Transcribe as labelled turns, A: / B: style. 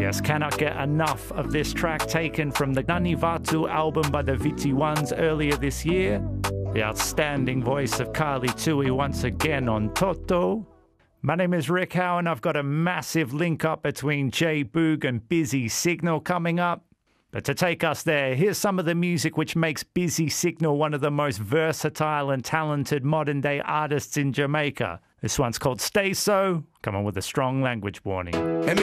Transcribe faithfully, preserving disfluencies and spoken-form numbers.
A: Yes, cannot get enough of this track taken from the Nanivatu album by the Viti Ones earlier this year. The outstanding voice of Carly Tui once again on Toto. My name is Rick Howe, and I've got a massive link up between Jay Boog and Busy Signal coming up. But to take us there, here's some of the music which makes Busy Signal one of the most versatile and talented modern day artists in Jamaica. This one's called Stay So. Come on with a strong language warning.